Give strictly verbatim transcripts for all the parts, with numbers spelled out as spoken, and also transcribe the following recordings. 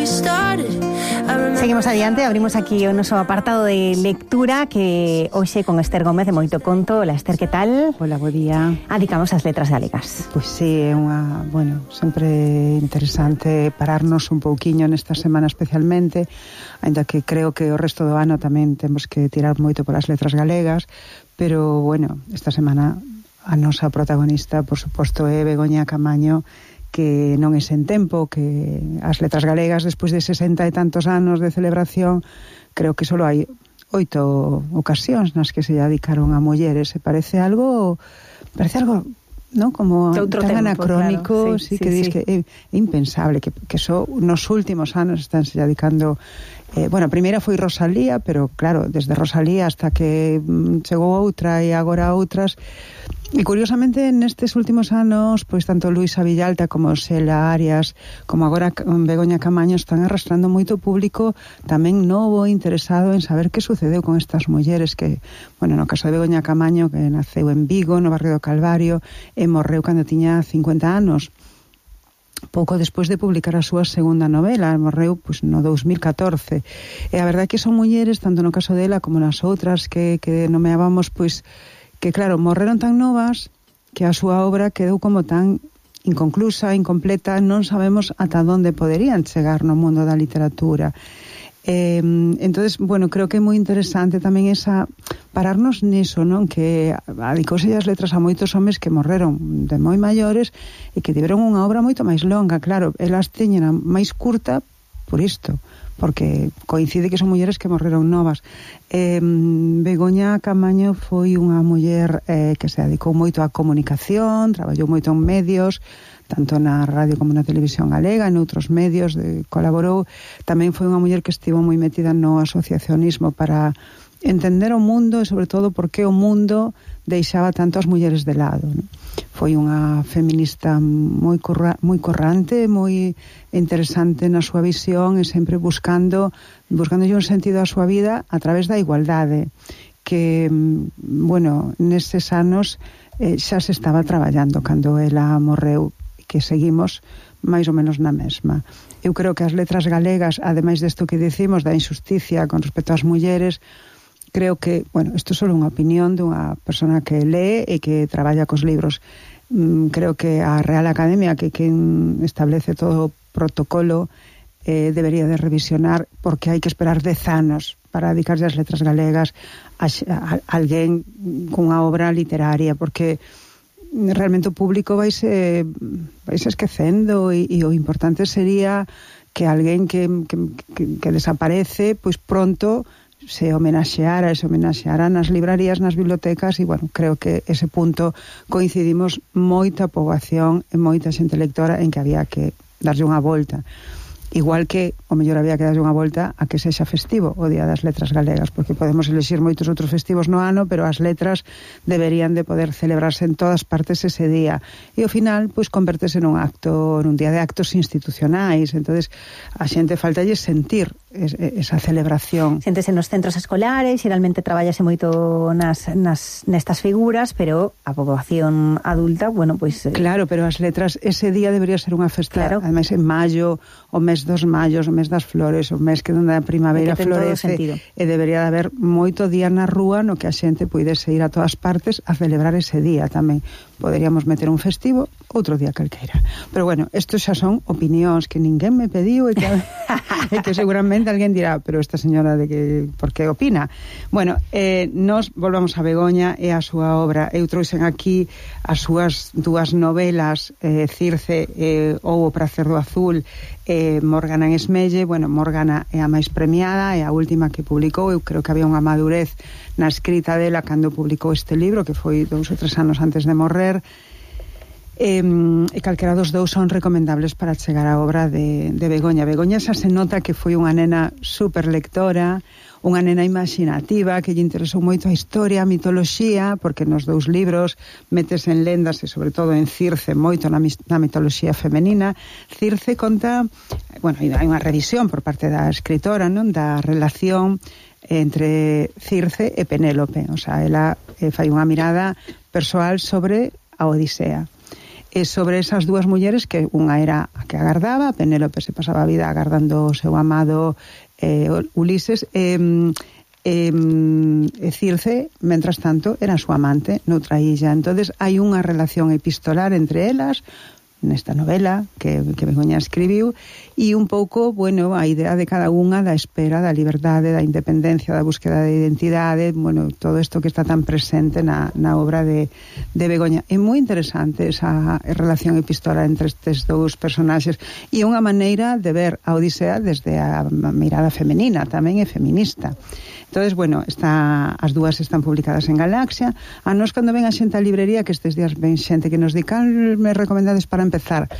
we started. Seguimos adiante, abrimos aquí o noso apartado de lectura que hoxe con Esther Gómez de Moito Conto. Hola Esther, que tal? Hola, bo día. Adicamos ás letras galegas. Pois sí, é unha, bueno, sempre interesante pararnos un pouquiño nesta semana especialmente, aínda que creo que o resto do ano tamén temos que tirar moito polas letras galegas, pero bueno, esta semana a nosa protagonista, por suposto, é Begoña Camaño, que non é sen tempo, que as letras galegas, despois de sesenta e tantos anos de celebración, creo que só hai oito ocasións nas que se dedicaron a mulleres. Se parece algo, parece algo, ¿no? Como tan tempo, anacrónico, claro. Sí, sí, que sí, dis sí. que é, é impensable, que, que só nos últimos anos están se dedicando. Eh, bueno, a primeira foi Rosalía, pero claro, desde Rosalía hasta que mm, chegou outra e agora outras. E curiosamente nestes últimos anos, pois tanto Luisa Villalta como Xela Arias, como agora Begoña Camaño, están arrastrando moito público tamén novo, interesado en saber que sucedeu con estas mulleres que, bueno, no caso de Begoña Camaño, que naceu en Vigo, no barrio do Calvario, e morreu cando tiña cincuenta anos. Pouco despois de publicar a súa segunda novela, morreu pois, no dous mil catorce. E a verdade é que son mulleres, tanto no caso dela como nas outras que, que nomeábamos, pois, que claro, morreron tan novas que a súa obra quedou como tan inconclusa, incompleta, non sabemos ata onde poderían chegar no mundo da literatura. Eh, entonces, bueno, creo que é moi interesante tamén esa pararnos niso, non? Que adicouse as letras a moitos homes que morreron de moi maiores e que tiveron unha obra moito máis longa, claro, elas teñen a máis curta por isto, porque coincide que son mulleres que morreron novas. Eh, Begoña Camaño foi unha muller eh, que se dedicou moito á comunicación, traballou moito en medios, tanto na radio como na televisión galega, en outros medios, de, colaborou. Tamén foi unha muller que estivo moi metida no asociacionismo para entender o mundo e sobre todo por que o mundo deixaba tanto as mulleres de lado, non? Foi unha feminista moi corra, moi corrante, moi interesante na súa visión e sempre buscando buscando un sentido á súa vida a través da igualdade, que, bueno, neses anos eh, xa se estaba traballando cando ela morreu, que seguimos máis ou menos na mesma. Eu creo que as letras galegas, ademais desto que dicimos da injusticia con respecto ás mulleres, creo que, bueno, isto é só unha opinión dunha persona que lee e que traballa cos libros. Mm, creo que a Real Academia, que quen establece todo o protocolo, eh, debería de revisionar, porque hai que esperar dez anos para dedicarse ás letras galegas a, a, a alguén cunha obra literaria, porque realmente o público vaise, vaise esquecendo e, e o importante sería que alguén que, que, que, que desaparece, pois pronto se homenaxeara e se homenaxeara nas librarías, nas bibliotecas, e, bueno, creo que ese punto coincidimos moita poboación e moita xente lectora en que había que darlle unha volta. Igual que o mellor había que darlle unha volta a que sexa festivo o Día das Letras Galegas, porque podemos elixir moitos outros festivos no ano, pero as letras deberían de poder celebrarse en todas partes ese día. E ao final, pois, convertese nun acto, nun día de actos institucionais. Entonces, a xente faltalle sentir es, esa celebración. Séntese nos centros escolares, xeralmente traballase moito nas, nas, nestas figuras, pero a poboación adulta, bueno, pois... Eh... Claro, pero as letras, ese día debería ser unha festa, claro. Ademais en maio, o mes dos mayos, o mes das flores, o mes que donde a primavera florece, e debería de haber moito día na rúa no que a xente puidese ir a todas partes a celebrar ese día tamén. Poderíamos meter un festivo outro día calqueira. Pero bueno, estos xa son opinións que ninguén me pediu e que, e que seguramente alguén dirá, pero esta señora de que por que opina? Bueno, eh, nos volvamos a Begoña e a súa obra. Eu trouxen aquí as súas dúas novelas, eh, Circe eh, ou O prazer do azul, eh, Morgana en Esmelle. Bueno, Morgana é a máis premiada, é a última que publicou. Eu creo que había unha madurez na escrita dela cando publicou este libro, que foi dous ou tres anos antes de morrer. E, e calquera dos dous son recomendables para chegar á obra de, de Begoña. Begoña xa se nota que foi unha nena super lectora, unha nena imaginativa, que lle interesou moito a historia, a mitoloxía, porque nos dous libros metes en lendas e sobre todo en Circe moito na, na mitoloxía femenina. Circe conta, bueno, hai unha revisión por parte da escritora, non, da relación entre Circe e Penélope. O sea, ela eh, fai unha mirada persoal sobre a Odisea. e sobre esas dúas mulleres, que unha era a que agardaba, Penélope se pasaba a vida agardando o seu amado eh, Ulises, e eh, eh, Circe, mentras tanto, era a súa amante noutra illa. Entonces hai unha relación epistolar entre elas nesta novela que, que Begoña escribiu, e un pouco, bueno, a idea de cada unha da espera da liberdade, da independencia, da búsqueda de identidade, bueno, todo isto que está tan presente na, na obra de, de Begoña. É moi interesante esa relación epistolar entre estes dous personaxes, e unha maneira de ver a Odisea desde a mirada femenina, tamén é feminista. Entonces, bueno, está, as dúas están publicadas en Galaxia. A nós, cando ven a xente á librería, que estes días ven xente que nos di cal me recomendades para empezar,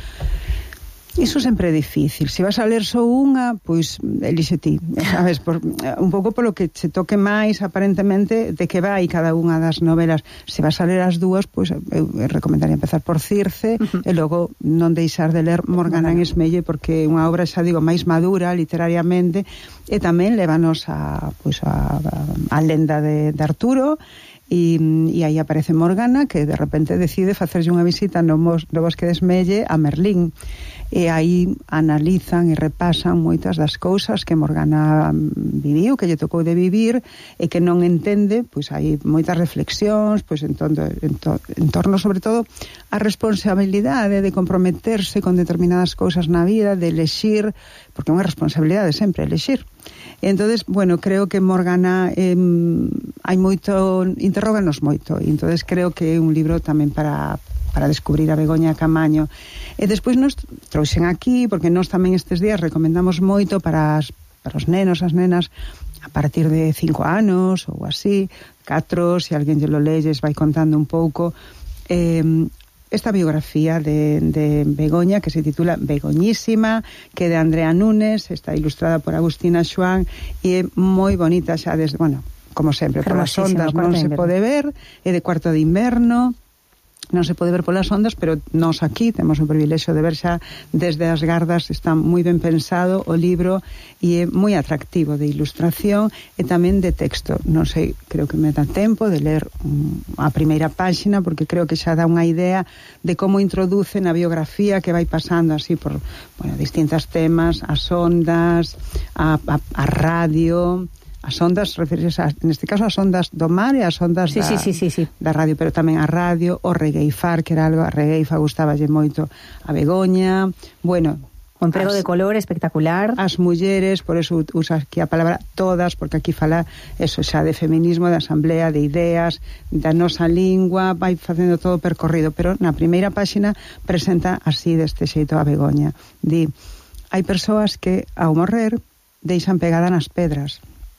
iso sempre é difícil. Se vas a ler só unha, pois elixe ti, sabes, por, un pouco polo que che toque máis aparentemente de que vai cada unha das novelas. Se vas a ler as dúas, pois eu recomendaría empezar por Circe, uh-huh. e logo non deixar de ler Morgana en Esmelle, porque é unha obra, xa digo, máis madura literariamente, e tamén lévanos a, pois, a, a, a lenda de, de Arturo. E, e aí aparece Morgana, que de repente decide facerlle unha visita no, mos, no bosque de Esmelle a Merlín, e aí analizan e repasan moitas das cousas que Morgana viviu, que lle tocou de vivir, e que non entende. Pois hai moitas reflexións, pois en, tondo, en, to, en torno sobre todo a responsabilidade de comprometerse con determinadas cousas na vida, de elexir, porque é unha responsabilidade sempre elexir. E entonces, bueno, creo que Morgana eh, hai moito, interróganos moito, e entonces creo que é un libro tamén para para descubrir a Begoña Camaño. E despois nos trouxen aquí, porque nós tamén estes días recomendamos moito para, as, para os nenos, as nenas, a partir de cinco anos, ou así, catro, se alguén lle lo leyes, vai contando un pouco, eh, esta biografía de, de Begoña, que se titula Begoñísima, que é de Andrea Nunes, está ilustrada por Agustina Xuan, e é moi bonita xa desde, bueno, como sempre, polas ondas non se pode ver, é de Cuarto de Inverno, non se pode ver polas ondas, pero nós aquí temos o privilexio de ver xa desde as gardas. Está moi ben pensado o libro e é moi atractivo de ilustración e tamén de texto. Non sei, creo que me dá tempo de ler um, a primeira páxina, porque creo que xa dá unha idea de como introduce na biografía, que vai pasando así por, bueno, distintos temas, as ondas, a, a, a radio. As ondas, referirse a, neste caso, as ondas do mar e as ondas sí, da, sí, sí, sí, sí. da radio, pero tamén a radio, o regueifar, que era algo, a regueifa gustaballe moito a Begoña, bueno... O emprego as, de color espectacular. As mulleres, por eso usa aquí a palabra todas, porque aquí fala eso xa de feminismo, de asamblea, de ideas, da nosa lingua, vai facendo todo percorrido, pero na primeira páxina presenta así deste xeito a Begoña. Di, hai persoas que, ao morrer, deixan pegada nas pedras,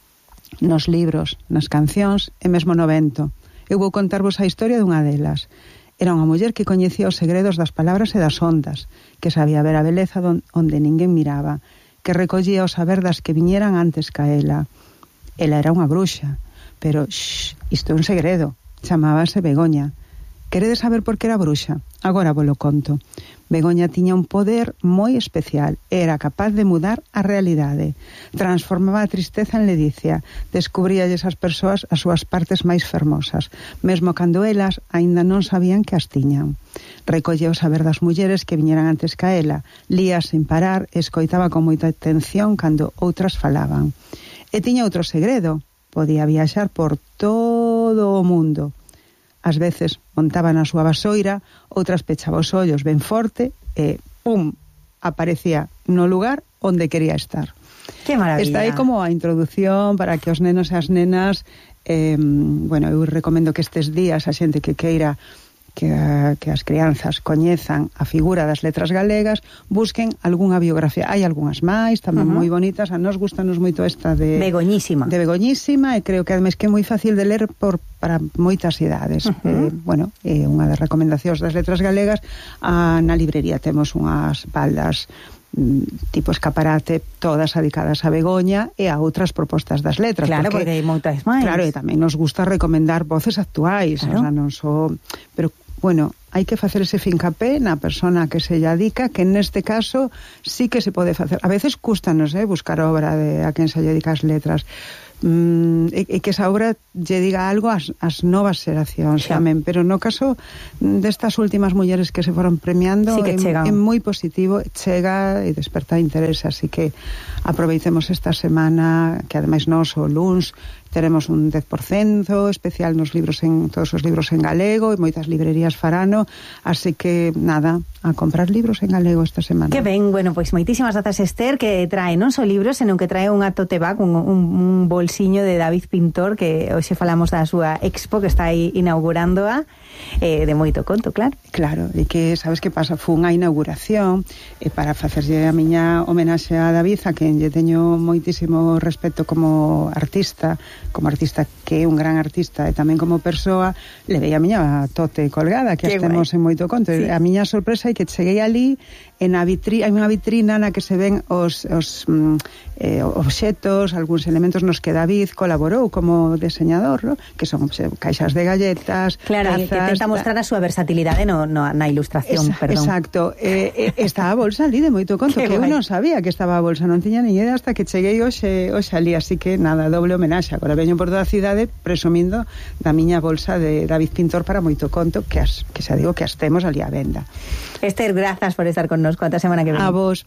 nos libros, nas cancións e mesmo no vento. Eu vou contarvos a historia dunha delas. Era unha muller que coñecía os segredos das palabras e das ondas, que sabía ver a beleza onde ninguén miraba, que recollía os saber das que viñeran antes ca ela. Ela era unha bruxa, pero, shh, isto é un segredo. Chamábase Begoña. Queredes saber por que era bruxa? Agora vos lo conto. Begoña tiña un poder moi especial. Era capaz de mudar a realidade. Transformaba a tristeza en ledicia. Descubríalle esas persoas as súas partes máis fermosas, mesmo cando elas aínda non sabían que as tiñan. Recollía o saber das mulleres que viñeran antes ca ela. Lía sen parar e escoitaba con moita atención cando outras falaban. E tiña outro segredo. Podía viaxar por todo o mundo. Ás veces montaba na súa vasoira, outras pechaba os ollos ben forte e, pum, aparecía no lugar onde quería estar. Que maravilla. Está aí como a introdución para que os nenos e as nenas, eh, bueno, eu recomendo que estes días a xente que queira que, que as crianzas coñezan a figura das letras galegas, busquen algunha biografía. Hai algunhas máis, tamén uh-huh. moi bonitas. A nos gustanos moito esta de Begoñísima. De Begoñísima, e creo que ademais que é moi fácil de ler por para moitas idades. Uh-huh. Eh, bueno, é eh, unha das recomendacións das letras galegas. Ah, na librería temos unhas baldas tipo escaparate, todas dedicadas a Begoña e a outras propostas das letras. Claro, porque, porque hai moitas máis. Claro, e tamén nos gusta recomendar voces actuais, claro. O sea, non só... Pero, bueno, hai que facer ese fincapé na persona que se lle dedica, que neste caso sí que se pode facer. A veces cústanos, eh, buscar obra de a quen se lle dedica as letras, mm, e, e que esa obra lle diga algo ás, ás novas xeracións xa. tamén, pero no caso destas últimas mulleres que se foron premiando sí que é, é moi positivo, chega e desperta interés, así que aproveitemos esta semana que ademais nós o luns teremos un dez por cento especial nos libros en todos os libros en galego e moitas librerías farano, así que nada, a comprar libros en galego esta semana. Que ben, bueno, pois moitísimas grazas Esther, que trae non só libros, senón que trae unha tote bag, un, un, un bolsiño de David Pintor, que hoxe falamos da súa expo que está aí inaugurándoa, eh, de moito conto, claro. Claro, e que, sabes que pasa, foi unha inauguración e para facerlle a miña homenaxe a David, a quen lle teño moitísimo respeto como artista, como artista que é un gran artista e tamén como persoa, levei a miña tote colgada, que as temos en moito conto. Sí. A miña sorpresa é que cheguei ali e na vitrina, hai unha vitrina na que se ven os, os mm, eh, obxetos, algúns elementos nos que David colaborou como diseñador, ¿no? Que son pues, caixas de galletas, claro, tazas, que tenta mostrar a súa versatilidade no, no, na ilustración, esa, perdón. Exacto, eh, eh, estaba a bolsa ali de moito conto, que eu non sabía que estaba a bolsa, non tiña ni idea hasta que cheguei hoxe, hoxe ali, así que nada, doble homenaxe. Agora veño por toda a cidade presumindo da miña bolsa de David Pintor para moito conto, que, as, que xa digo que as temos ali á venda. Esther, grazas por estar con nos ata semana que ven. A vos.